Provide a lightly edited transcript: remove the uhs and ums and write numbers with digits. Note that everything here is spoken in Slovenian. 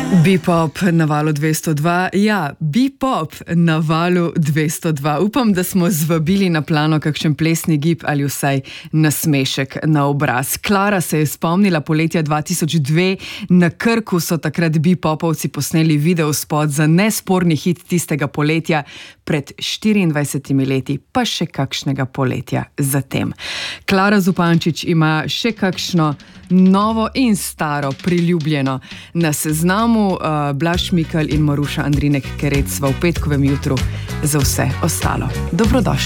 Bepop na valu 202, ja, Bepop na valu 202. Upam, da smo zvabili na plano kakšen plesni gib ali vsaj nasmešek na obraz. Klara se je spomnila poletja 2002, na Krku so takrat Bepopovci posneli video spot za nesporni hit tistega poletja pred 24 leti, pa še kakšnega poletja zatem. Klara Zupančič ima še kakšno novo in staro priljubljeno na seznamu. Blaž Mikl in Maruša Andrinek Kerec sva v petkovem jutru za vse ostalo. Dobrodošli.